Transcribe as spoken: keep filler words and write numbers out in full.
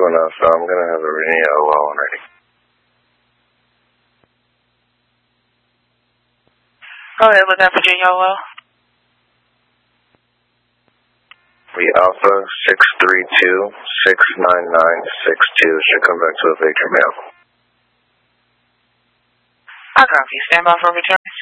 one Alpha, I'm going to have a Virginia O L one ready. Go ahead with that Virginia O L. We Alpha six three two, six nine nine six two should come back to a Victor mail. I copy. Stand by for return.